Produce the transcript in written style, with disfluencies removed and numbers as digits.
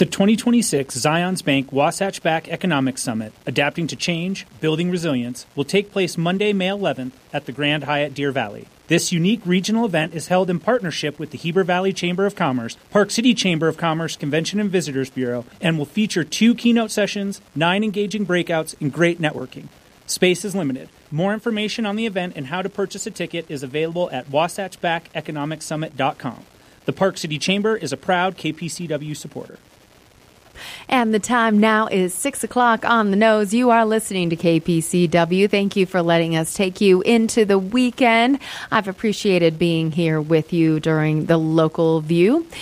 The 2026 Zions Bank Wasatch Back Economic Summit, Adapting to Change, Building Resilience, will take place Monday, May 11th at the Grand Hyatt Deer Valley. This unique regional event is held in partnership with the Heber Valley Chamber of Commerce, Park City Chamber of Commerce Convention and Visitors Bureau, and will feature 2 keynote sessions, 9 engaging breakouts, and great networking. Space is limited. More information on the event and how to purchase a ticket is available at wasatchbackeconomicsummit.com. The Park City Chamber is a proud KPCW supporter. And the time now is 6 o'clock on the nose. You are listening to KPCW. Thank you for letting us take you into the weekend. I've appreciated being here with you during the Local View.